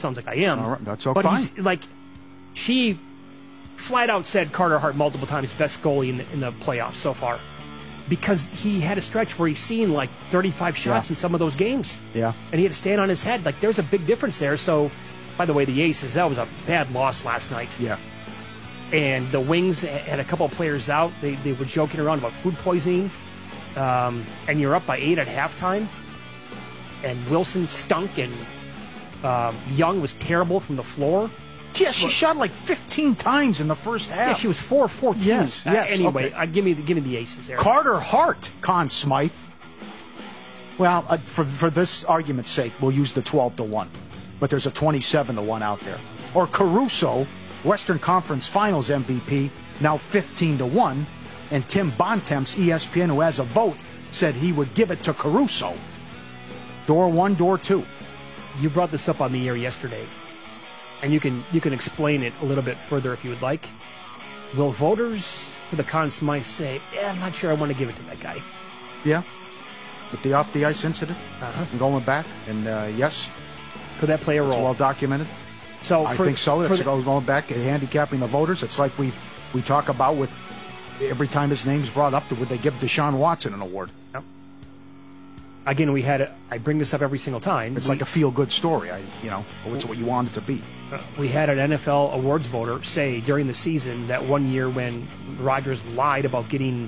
sounds like I am. All right, that's okay. But he's, like, she flat out said Carter Hart multiple times best goalie in the playoffs so far. Because he had a stretch where he's seen like 35 shots in some of those games. Yeah. And he had to stand on his head. Like, there's a big difference there. So, by the way, the Aces, that was a bad loss last night. Yeah. And the Wings had a couple of players out. They were joking around about food poisoning. And you're up by 8 at halftime. And Wilson stunk, and Young was terrible from the floor. Yeah, she shot like 15 times in the first half. Yeah, she was 4 of 14. Yes. Anyway, okay. give me the Aces there. Carter Hart, Conn Smythe. Well, for this argument's sake, we'll use the 12-1. But there's a 27-1 out there. Or Caruso, Western Conference Finals MVP, now 15-1. And Tim Bontemps, ESPN, who has a vote, said he would give it to Caruso. Door 1, door 2. You brought this up on the air yesterday. And you can explain it a little bit further if you would like. Will voters for the Conn Smythe say, I'm not sure I want to give it to that guy? Yeah. With the off-the-ice incident and going back. And, yes. Could that play a role? It's well documented. So I think so. It's going back and handicapping the voters. It's like we talk about with every time his name's brought up, would they give Deshaun Watson an award? Yep. Again, I bring this up every single time. It's like a feel-good story. It's what you want it to be. We had an NFL awards voter say during the season that one year when Rodgers lied about getting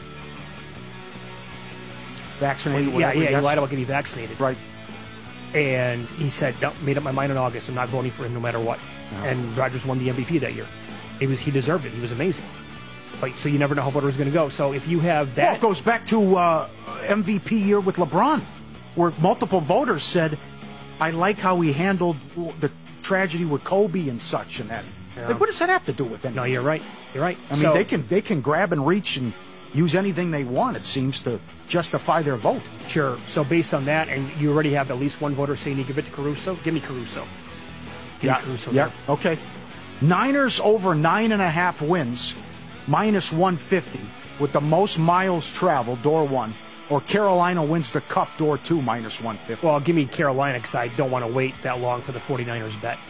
vaccinated. He lied about getting vaccinated. Right. And he said, no, made up my mind in August. I'm not voting for him no matter what. No. And Rodgers won the MVP that year. He deserved it. He was amazing. But, so you never know how voters are going to go. So if you have that... Well, it goes back to MVP year with LeBron, where multiple voters said, I like how he handled the tragedy with Kobe and such and that. Yeah. Like, what does that have to do with anything? No, you're right. You're right. I mean, they can grab and reach and use anything they want, it seems, to justify their vote. Sure. So based on that, and you already have at least one voter saying you give it to Caruso, give me Caruso. Give me Caruso. Yeah, okay. Niners over 9.5 wins, minus 150, with the most miles traveled, door 1. Or Carolina wins the Cup, door 2, minus 150. Well, give me Carolina because I don't want to wait that long for the 49ers bet.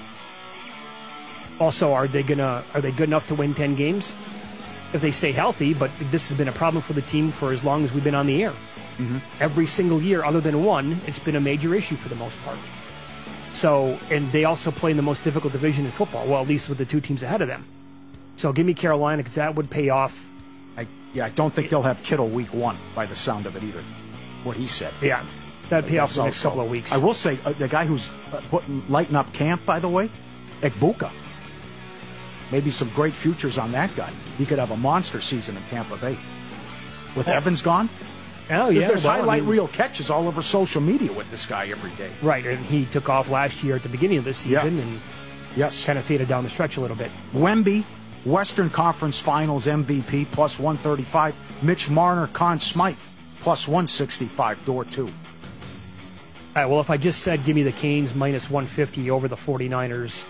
Also, are they good enough to win 10 games? If they stay healthy, but this has been a problem for the team for as long as we've been on the air. Mm-hmm. Every single year, other than one, it's been a major issue for the most part. So, and they also play in the most difficult division in football, well, at least with the two teams ahead of them. So give me Carolina because that would pay off. I don't think they'll have Kittle week 1 by the sound of it either, what he said. Yeah, that would pay off the next couple of weeks. I will say, the guy who's lighting up camp, by the way, Egbuka. Maybe some great futures on that guy. He could have a monster season in Tampa Bay. With Evans gone? Oh, yeah. There's highlight reel catches all over social media with this guy every day. Right, and he took off last year at the beginning of the season and kind of faded down the stretch a little bit. Wemby, Western Conference Finals MVP, plus 135. Mitch Marner, Conn Smythe, plus 165, door 2. All right, well, if I just said give me the Canes minus 150 over the 49ers,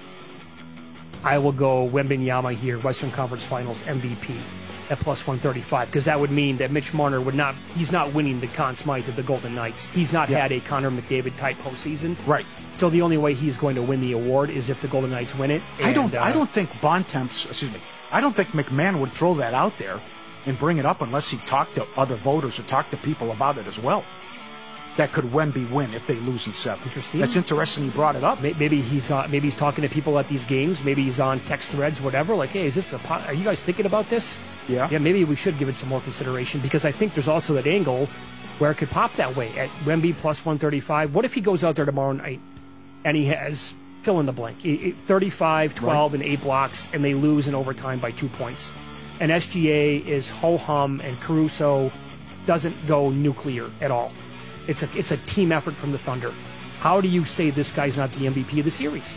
I will go Wembanyama here, Western Conference Finals MVP at plus 135, because that would mean that Mitch Marner he's not winning the Conn Smythe of the Golden Knights. He's not had a Connor McDavid-type postseason. Right. So the only way he's going to win the award is if the Golden Knights win it. I don't think I don't think McMahon would throw that out there and bring it up unless he talked to other voters or talked to people about it as well. That could Wemby win if they lose in 7. Interesting. That's interesting he brought it up. Maybe he's talking to people at these games. Maybe he's on text threads, whatever. Like, hey, are you guys thinking about this? Yeah. Yeah, maybe we should give it some more consideration because I think there's also that angle where it could pop that way at Wemby plus 135. What if he goes out there tomorrow night and he has, fill in the blank, 35, 12, and 8 blocks, and they lose in overtime by 2 points. And SGA is ho-hum, and Caruso doesn't go nuclear at all. It's a team effort from the Thunder. How do you say this guy's not the MVP of the series?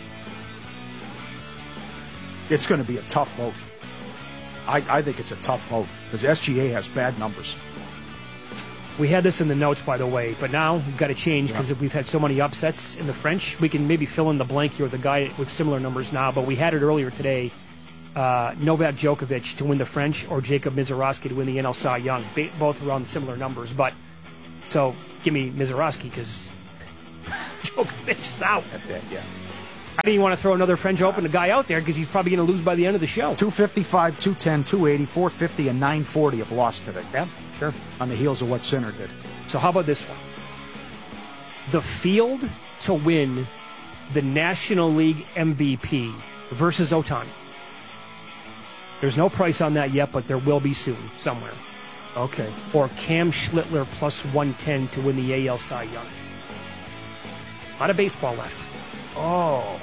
It's going to be a tough vote. I think it's a tough vote because SGA has bad numbers. We had this in the notes, by the way, but now we've got to change because we've had so many upsets in the French. We can maybe fill in the blank here with a guy with similar numbers now, but we had it earlier today. Novak Djokovic to win the French or Jacob Mizorowski to win the NL Cy Young. Both around similar numbers, but so give me Mizorowski because Djokovic is out. Yeah. I didn't want to throw another French Open guy out there because he's probably going to lose by the end of the show. 255, 210, 280, 450, and 940 have lost today. Yeah, sure. On the heels of what Sinner did. So how about this one? The field to win the National League MVP versus Ohtani. There's no price on that yet, but there will be soon, somewhere. Okay. Or Cam Schlittler plus 110 to win the AL Cy Young. A lot of baseball left. Oh.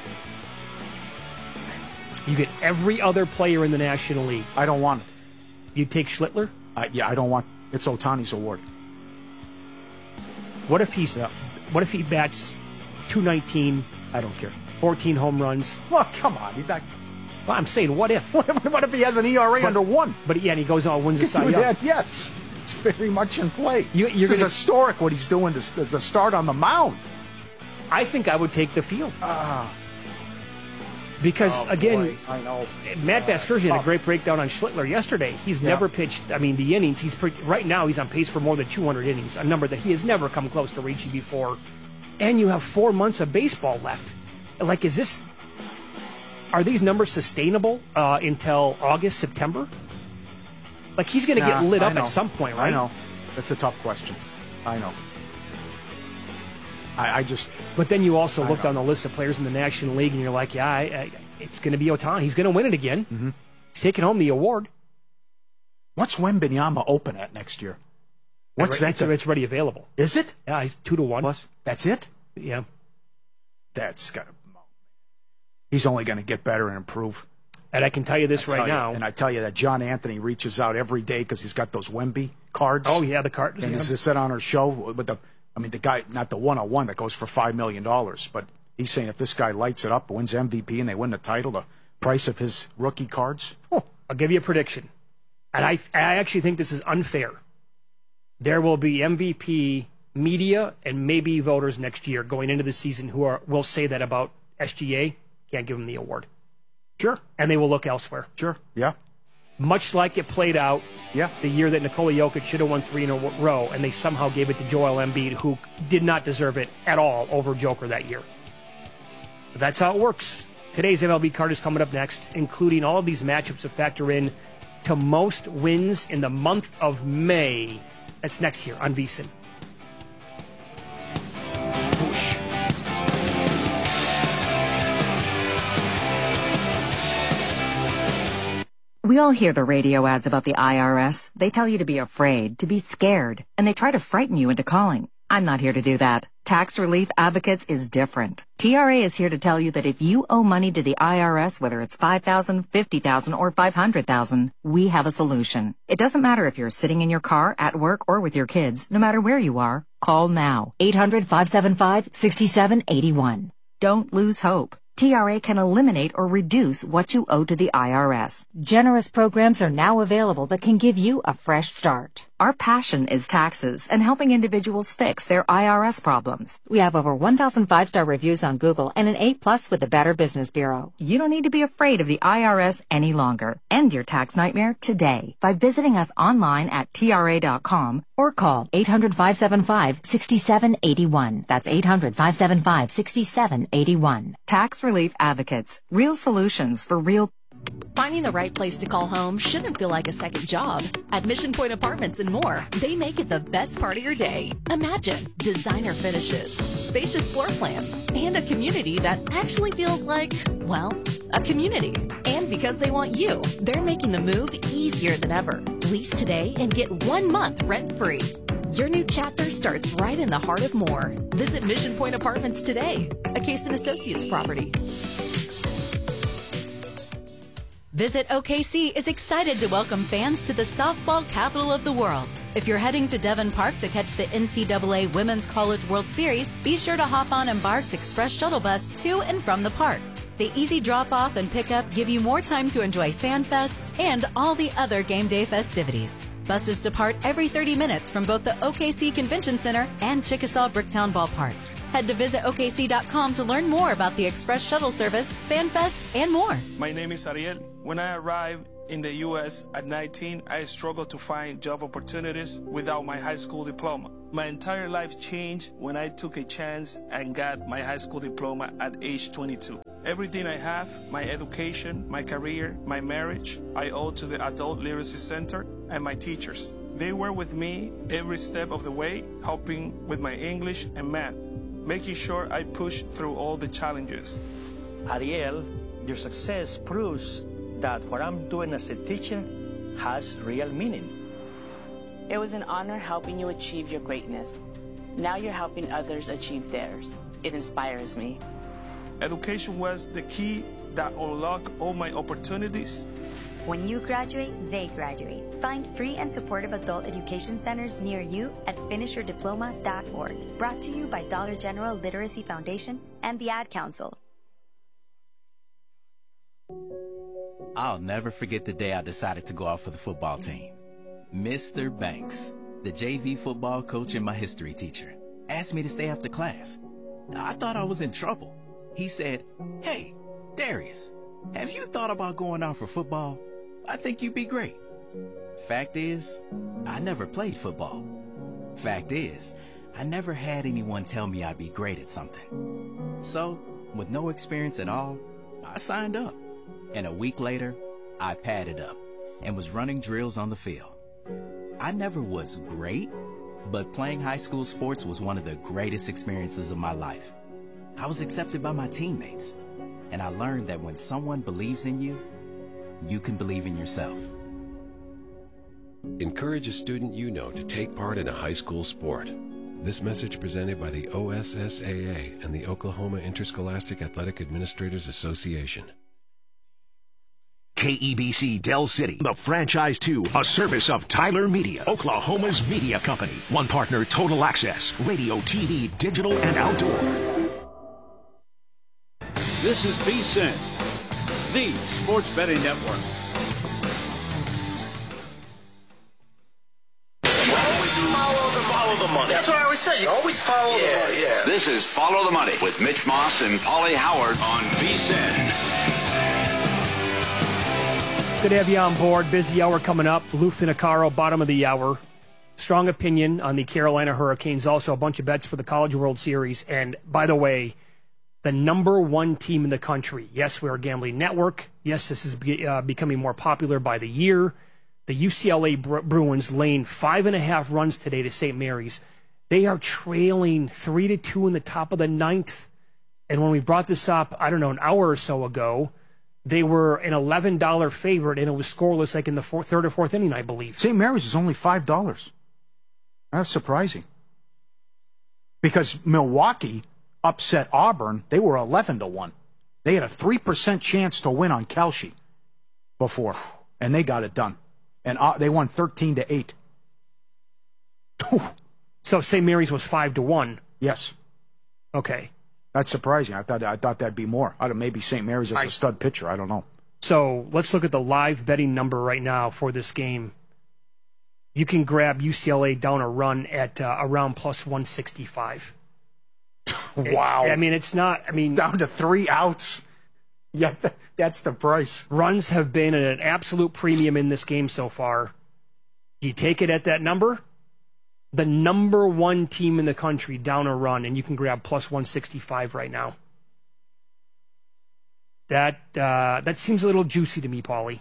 You get every other player in the National League. I don't want it. You take Schlittler? Yeah, I don't want. It's Ohtani's award. What if he bats 219? I don't care. 14 home runs. Well, come on. He's not. Well, I'm saying, what if? What if he has an ERA under 1? But yeah, and he goes, wins the Cy Young. Yes. It's very much in play. This is historic what he's doing to the start on the mound. I think I would take the field. Because, again, boy, I know. Matt Vasgersian had a great breakdown on Schlittler yesterday. He's never pitched, the innings. Right now he's on pace for more than 200 innings, a number that he has never come close to reaching before. And you have 4 months of baseball left. Like, are these numbers sustainable until August, September? Like, he's going to get lit up at some point, right? I know. That's a tough question. I know. I just... But then you also look down the list of players in the National League, and you're like, it's going to be Ohtani. He's going to win it again. Mm-hmm. He's taking home the award. What's Wembanyama open at next year? What's that? It's already available. Is it? Yeah, he's 2-1. Plus? That's it? Yeah. That's got to... He's only going to get better and improve. And I can tell you this now. And I tell you that John Anthony reaches out every day because he's got those Wemby cards. Oh, yeah, the cards. And he's said on our show with the guy, not the one-on-one that goes for $5 million, but he's saying if this guy lights it up, wins MVP, and they win the title, the price of his rookie cards. Oh. I'll give you a prediction. And I actually think this is unfair. There will be MVP media and maybe voters next year going into the season who will say that about SGA. Can't give him the award. Sure. And they will look elsewhere. Sure. Yeah. Much like it played out the year that Nikola Jokic should have won 3 in a row, and they somehow gave it to Joel Embiid, who did not deserve it at all over Joker that year. But that's how it works. Today's MLB card is coming up next, including all of these matchups that factor in to most wins in the month of May. That's next year on VSiN. Whoosh. We all hear the radio ads about the IRS. They tell you to be afraid, to be scared, and they try to frighten you into calling. I'm not here to do that. Tax Relief Advocates is different. TRA is here to tell you that if you owe money to the IRS, whether it's $5,000, $50,000, or $500,000, we have a solution. It doesn't matter if you're sitting in your car, at work, or with your kids. No matter where you are, call now. 800-575-6781. Don't lose hope. TRA can eliminate or reduce what you owe to the IRS. Generous programs are now available that can give you a fresh start. Our passion is taxes and helping individuals fix their IRS problems. We have over 1,000 5-star reviews on Google and an A+ with the Better Business Bureau. You don't need to be afraid of the IRS any longer. End your tax nightmare today by visiting us online at TRA.com or call 800-575-6781. That's 800-575-6781. Tax Relief Advocates. Real solutions for real. Finding the right place to call home shouldn't feel like a second job. At Mission Point Apartments and more, they make it the best part of your day. Imagine designer finishes, spacious floor plans, and a community that actually feels like, well, a community. And because they want you, they're making the move easier than ever. Lease today and get 1 month rent-free. Your new chapter starts right in the heart of Moore. Visit Mission Point Apartments today, a Case & Associates property. Visit OKC is excited to welcome fans to the softball capital of the world. If you're heading to Devon Park to catch the NCAA Women's College World Series, be sure to hop on Embark's Express Shuttle Bus to and from the park. The easy drop-off and pickup give you more time to enjoy FanFest and all the other game day festivities. Buses depart every 30 minutes from both the OKC Convention Center and Chickasaw Bricktown Ballpark. Head to visitokc.com to learn more about the Express Shuttle Service, FanFest, and more. My name is Ariel. When I arrived in the U.S. at 19, I struggled to find job opportunities without my high school diploma. My entire life changed when I took a chance and got my high school diploma at age 22. Everything I have, my education, my career, my marriage, I owe to the Adult Literacy Center and my teachers. They were with me every step of the way, helping with my English and math, making sure I pushed through all the challenges. Ariel, your success proves that what I'm doing as a teacher has real meaning. It was an honor helping you achieve your greatness. Now you're helping others achieve theirs. It inspires me. Education was the key that unlocked all my opportunities. When you graduate, they graduate. Find free and supportive adult education centers near you at finishyourdiploma.org. Brought to you by Dollar General Literacy Foundation and the Ad Council. I'll never forget the day I decided to go out for the football team. Mr. Banks, the JV football coach and my history teacher, asked me to stay after class. I thought I was in trouble. He said, "Hey, Darius, have you thought about going out for football? I think you'd be great." Fact is, I never played football. Fact is, I never had anyone tell me I'd be great at something. So, with no experience at all, I signed up. And a week later, I padded up and was running drills on the field. I never was great, but playing high school sports was one of the greatest experiences of my life. I was accepted by my teammates, and I learned that when someone believes in you, you can believe in yourself. Encourage a student you know to take part in a high school sport. This message presented by the OSSAA and the Oklahoma Interscholastic Athletic Administrators Association. KEBC Del City, the franchise 2, a service of Tyler Media, Oklahoma's media company. One partner, Total Access, radio, TV, digital, and outdoor. This is VSiN, the sports betting network. Follow the money. That's what I always say. You always follow the money. Yeah. This is Follow the Money with Mitch Moss and Paulie Howard on VSiN. Good to have you on board. Busy hour coming up. Lou Finocchiaro, bottom of the hour. Strong opinion on the Carolina Hurricanes. Also a bunch of bets for the College World Series. And by the way, the number one team in the country. Yes, we're a gambling network. Yes, this is becoming more popular by the year. The UCLA Bruins laying 5.5 runs today to St. Mary's. They are trailing 3-2 in the top of the ninth. And when we brought this up, I don't know, an hour or so ago, they were an $11 favorite, and it was scoreless like in the third or fourth inning, I believe. St. Mary's is only $5. That's surprising. Because Milwaukee upset Auburn. They were 11-1. They had a 3% chance to win on Kalshi before, and they got it done. And they won 13-8. So St. Mary's was 5-1. Yes. Okay. That's surprising. I thought that'd be more. Maybe St. Mary's as a stud pitcher. I don't know. So let's look at the live betting number right now for this game. You can grab UCLA down a run at around plus 165. Wow. I mean, it's not. I mean, down to 3 outs. Yeah, that's the price. Runs have been at an absolute premium in this game so far. Do you take it at that number? The number one team in the country down a run, and you can grab plus 165 right now. That seems a little juicy to me, Paulie.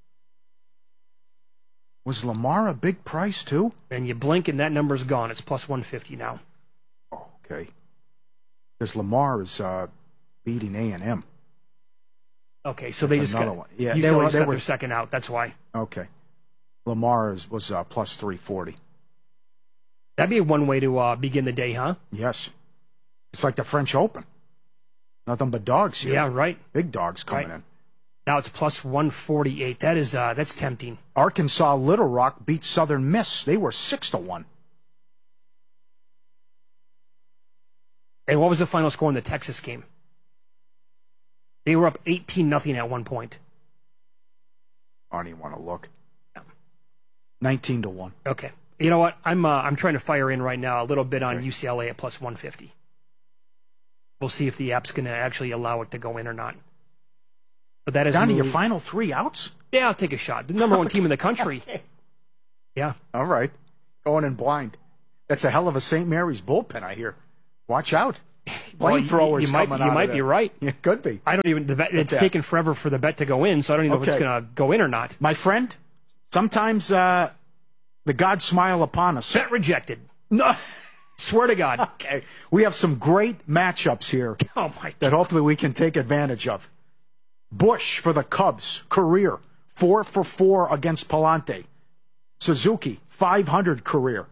Was Lamar a big price, too? And you blink, and that number's gone. It's plus 150 now. Oh, okay. Because Lamar is beating A&M. Okay, so that's they just got, one. Yeah, they were their second out. That's why. Okay. Lamar was plus 340. That'd be one way to begin the day, huh? Yes. It's like the French Open. Nothing but dogs here. Yeah, right. Big dogs coming in. Now it's plus 148. That's tempting. Arkansas Little Rock beat Southern Miss. They were 6-1. And what was the final score in the Texas game? They were up 18-0 at one point. I don't even want to look. 19-1. Okay. You know what? I'm trying to fire in right now a little bit on UCLA at plus 150. We'll see if the app's going to actually allow it to go in or not. But that is down to your final 3 outs? Yeah, I'll take a shot. The number one team in the country. Yeah. All right. Going in blind. That's a hell of a St. Mary's bullpen, I hear. Watch out. Well, Flamethrowers you might be right. It could be. I don't even. It's taken forever for the bet to go in, so I don't even know if it's going to go in or not. My friend, sometimes the gods smile upon us. Bet rejected. No. Swear to God. Okay. We have some great matchups here that hopefully we can take advantage of. Bush for the Cubs, career, 4 for 4 against Palante. Suzuki, 500 career.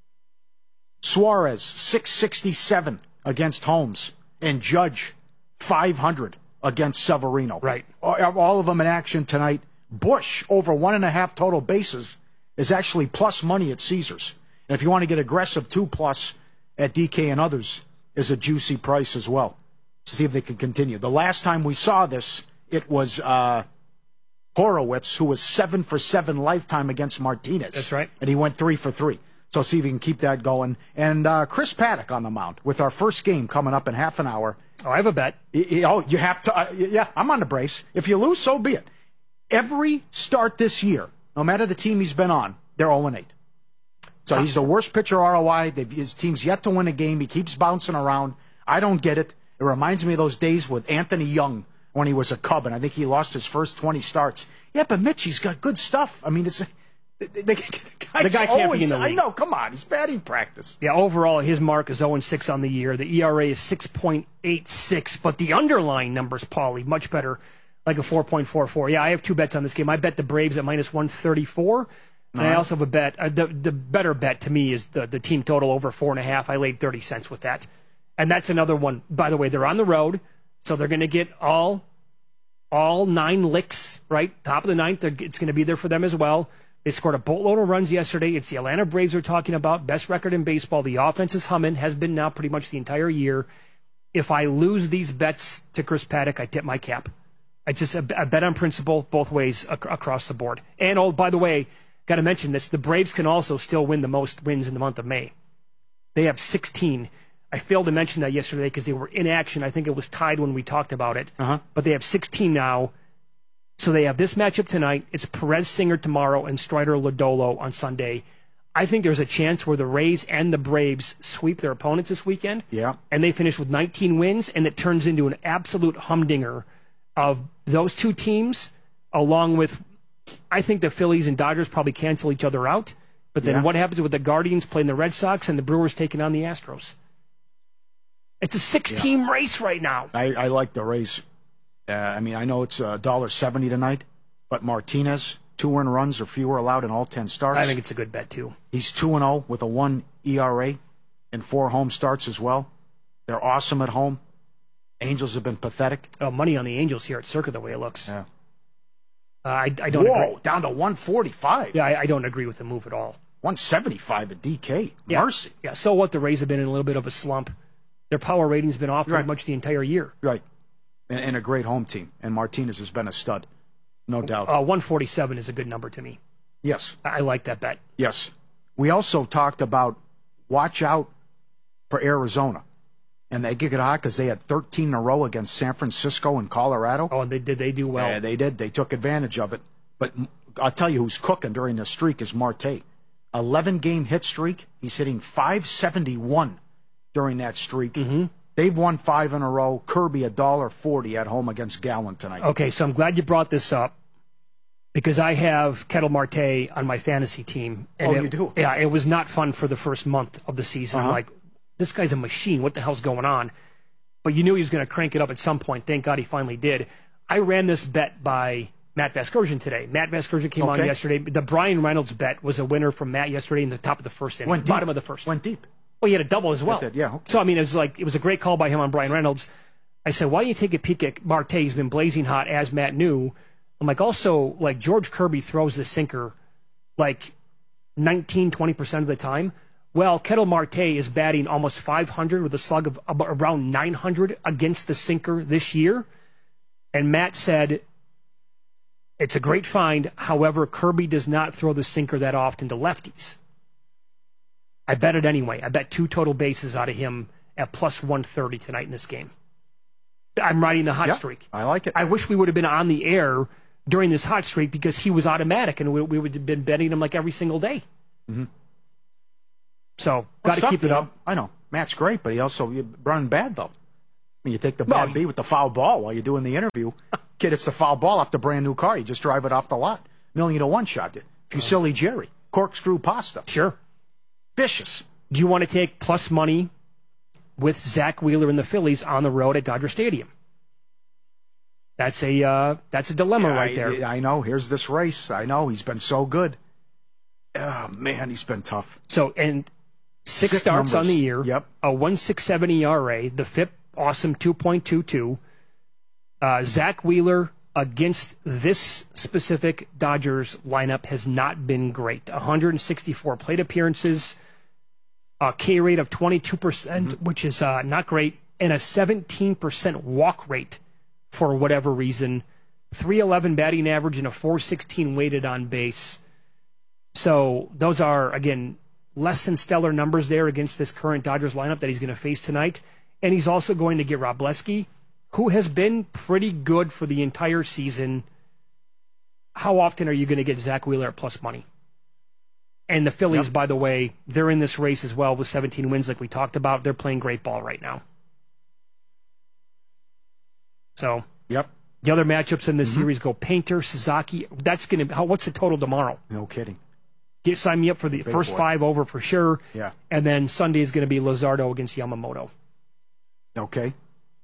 Suarez, 667 against Holmes. And Judge, 500 against Severino. Right. All of them in action tonight. Bush, over 1.5 total bases, is actually plus money at Caesars. And if you want to get aggressive, 2+ at DK and others is a juicy price as well. See if they can continue. The last time we saw this, it was Horowitz, who was 7 for 7 lifetime against Martinez. That's right. And he went 3 for 3. So see if we can keep that going. And Chris Paddock on the mound with our first game coming up in half an hour. Oh, I have a bet. Oh, you have to. Yeah, I'm on the brace. If you lose, so be it. Every start this year, no matter the team he's been on, they're 0-8. So he's the worst pitcher ROI. His team's yet to win a game. He keeps bouncing around. I don't get it. It reminds me of those days with Anthony Young when he was a Cub, and I think he lost his first 20 starts. Yeah, but Mitch, he's got good stuff. I mean, it's the guy can't be in the league. I know, come on. He's batting practice. Yeah, overall, his mark is 0-6 on the year. The ERA is 6.86, but the underlying numbers, Paulie, much better, like a 4.44. Yeah, I have 2 bets on this game. I bet the Braves at minus 134. And I also have a bet. The better bet to me is the team total over 4.5. I laid 30 cents with that. And that's another one. By the way, they're on the road, so they're going to get all 9 licks, right? Top of the 9th, it's going to be there for them as well. They scored a boatload of runs yesterday. It's the Atlanta Braves we're talking about. Best record in baseball. The offense is humming, has been now pretty much the entire year. If I lose these bets to Chris Paddock, I tip my cap. I bet on principle both ways across the board. And, oh, by the way, got to mention this, the Braves can also still win the most wins in the month of May. They have 16. I failed to mention that yesterday because they were in action. I think it was tied when we talked about it. But they have 16 now. So they have this matchup tonight. It's Perez Singer tomorrow and Strider Lodolo on Sunday. I think there's a chance where the Rays and the Braves sweep their opponents this weekend. Yeah. And they finish with 19 wins, and it turns into an absolute humdinger of those two teams, along with, I think the Phillies and Dodgers probably cancel each other out. But then what happens with the Guardians playing the Red Sox and the Brewers taking on the Astros? It's a 6-team race right now. I like the race. I mean, I know it's $1.70 tonight, but Martinez, 2 earned runs or fewer allowed in all 10 starts. I think it's a good bet, too. He's 2-0 with a 1 ERA and 4 home starts as well. They're awesome at home. Angels have been pathetic. Oh, money on the Angels here at Circa, the way it looks. Yeah. I don't agree. Down to 145. Yeah, I don't agree with the move at all. 175 at DK. Yeah. Mercy. Yeah, so what? The Rays have been in a little bit of a slump. Their power rating's been off pretty much the entire year. Right. And a great home team. And Martinez has been a stud. No doubt. 147 is a good number to me. Yes. I like that bet. Yes. We also talked about watch out for Arizona. And they get hot because they had 13 in a row against San Francisco and Colorado. Oh, and they do well? Yeah, they did. They took advantage of it. But I'll tell you who's cooking during the streak is Marte. 11-game hit streak. He's hitting .571 during that streak. Mm-hmm. They've won 5 in a row. Kirby $1.40 at home against Gallen tonight. Okay, so I'm glad you brought this up because I have Ketel Marte on my fantasy team. And you do? Yeah, it was not fun for the first month of the season. I'm like, this guy's a machine. What the hell's going on? But you knew he was going to crank it up at some point. Thank God he finally did. I ran this bet by Matt Vasgersian today. Matt Vasgersian came on yesterday. The Brian Reynolds bet was a winner from Matt yesterday in the top of the first inning. Bottom of the first. Went deep. Well, he had a double as well. Yeah. Okay. So, I mean, it was a great call by him on Brian Reynolds. I said, why don't you take a peek at Marte? He's been blazing hot, as Matt knew. I'm like, also, like, George Kirby throws the sinker like 19, 20% of the time. Well, Ketel Marte is batting almost 500 with a slug of around 900 against the sinker this year. And Matt said, it's a great find. However, Kirby does not throw the sinker that often to lefties. I bet it anyway. I bet 2 total bases out of him at plus 130 tonight in this game. I'm riding the hot streak. I like it. I wish we would have been on the air during this hot streak because he was automatic and we would have been betting him like every single day. Mm-hmm. So, got to keep it up. I know. Matt's great, but he also running bad, though. I mean, you take the bad beat with the foul ball while you're doing the interview. Kid, it's the foul ball off the brand new car. You just drive it off the lot. 1,000,000-to-1 shot. Fusilli Jerry. Corkscrew pasta. Sure. Vicious. Do you want to take plus money with Zach Wheeler and the Phillies on the road at Dodger Stadium? That's a dilemma right there. I know. Here's this race. I know. He's been so good. Oh, man, he's been tough. So, and six starts on the year. Yep. A 1.67 ERA. The FIP, awesome, 2.22. Zach Wheeler against this specific Dodgers lineup has not been great. 164 plate appearances, a K rate of 22%, which is not great, and a 17% walk rate for whatever reason. 311 batting average and a 416 weighted on base. So those are, again, less than stellar numbers there against this current Dodgers lineup that he's going to face tonight. And he's also going to get Wroblewski, who has been pretty good for the entire season. How often are you going to get Zach Wheeler at plus money? And the Phillies, by the way, they're in this race as well with 17 wins like we talked about. They're playing great ball right now. So, the other matchups in this series go Painter, Sasaki. That's going to, what's the total tomorrow? No kidding. Sign me up for the first 5 over for sure. Yeah. And then Sunday is going to be Luzardo against Yamamoto. Okay.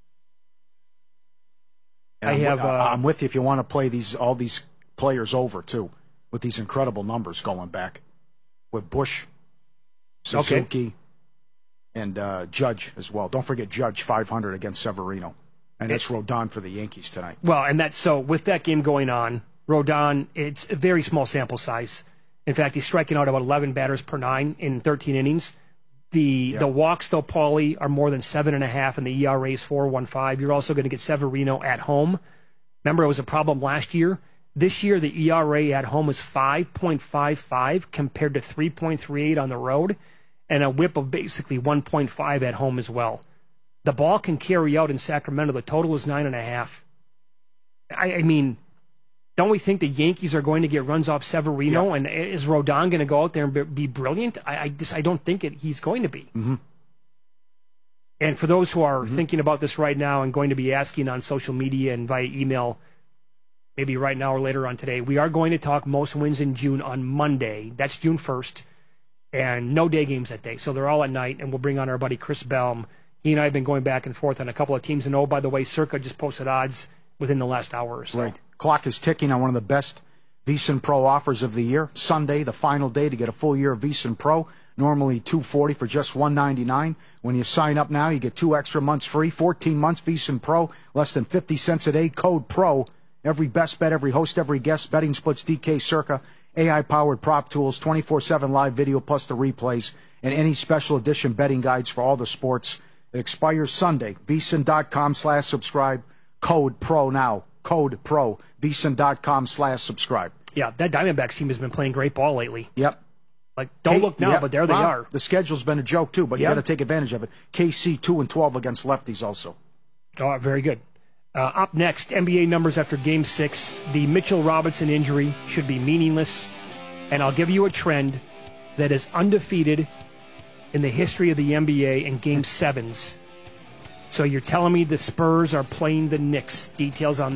I'm with you if you want to play all these players over, too, with these incredible numbers going back. With Bush, Suzuki, and Judge as well. Don't forget Judge, 500 against Severino. And it's Rodon for the Yankees tonight. Well, and so with that game going on, Rodon, it's a very small sample size. In fact, he's striking out about 11 batters per 9 in 13 innings. The walks, though, Paulie, are more than 7.5, and the ERA is 4.15. You're also going to get Severino at home. Remember, it was a problem last year. This year, the ERA at home is 5.55 compared to 3.38 on the road, and a whip of basically 1.5 at home as well. The ball can carry out in Sacramento. The total is 9.5. I mean, don't we think the Yankees are going to get runs off Severino? And is Rodon going to go out there and be brilliant? I don't think he's going to be. Mm-hmm. And for those who are thinking about this right now and going to be asking on social media and via email, maybe right now or later on today, we are going to talk most wins in June on Monday. That's June 1st. And no day games that day. So they're all at night. And we'll bring on our buddy Chris Belm. He and I have been going back and forth on a couple of teams. And by the way, Circa just posted odds within the last hour or so. Right. Clock is ticking on one of the best VSiN Pro offers of the year. Sunday, the final day to get a full year of VSiN Pro. Normally $240 for just $199. When you sign up now, you get 2 extra months free. 14 months VSiN Pro, less than 50 cents a day. Code PRO. Every best bet, every host, every guest. Betting splits, DK Circa. AI-powered prop tools, 24/7 live video plus the replays, and any special edition betting guides for all the sports. It expires Sunday. VSiN.com/subscribe. Code PRO now. Code PRO. VSiN.com/subscribe. Yeah, that Diamondbacks team has been playing great ball lately. Yep. Like, don't look now, but there they are. The schedule's been a joke, too, but you got to take advantage of it. KC 2-12 against lefties also. Oh, very good. Up next, NBA numbers after Game 6. The Mitchell Robinson injury should be meaningless, and I'll give you a trend that is undefeated in the history of the NBA in Game 7s. So you're telling me the Spurs are playing the Knicks. Details on